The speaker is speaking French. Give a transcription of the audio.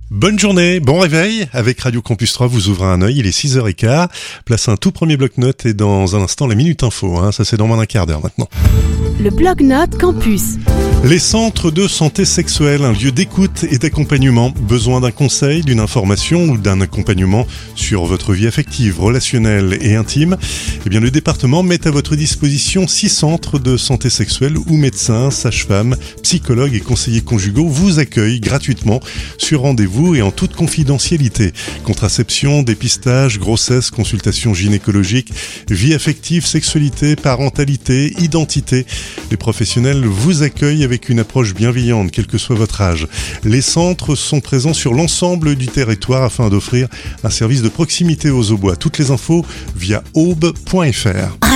Bonne journée, bon réveil. Avec Radio Campus 3, vous ouvrez un œil, il est 6h15. Place un tout premier bloc-notes et dans un instant la Minute Info. Ça c'est dans moins d'un quart d'heure maintenant. Le bloc-notes Campus. Les centres de santé sexuelle, un lieu d'écoute et d'accompagnement. Besoin d'un conseil, d'une information ou d'un accompagnement sur votre vie affective, relationnelle et intime? Eh bien, le département met à votre disposition 6 centres de santé sexuelle où médecins, sages-femmes, psychologues et conseillers conjugaux vous accueillent gratuitement sur rendez-vous et en toute confidentialité. Contraception, dépistage, grossesse, consultation gynécologique, vie affective, sexualité, parentalité, identité. Les professionnels vous accueillent avec une approche bienveillante, quel que soit votre âge. Les centres sont présents sur l'ensemble du territoire afin d'offrir un service de proximité aux Aubois. Toutes les infos via aube.fr.